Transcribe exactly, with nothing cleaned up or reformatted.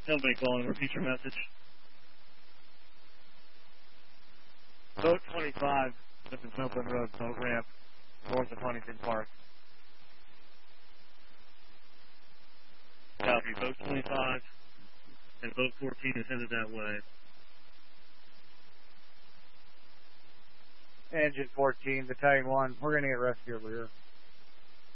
Nobody calling. Repeat your message. Boat twenty-five, this is Oakland Road, boat ramp, north of Huntington Park. Copy. Boat twenty-five and boat fourteen is headed that way. Engine fourteen, Battalion one, we're going to get rescue over here.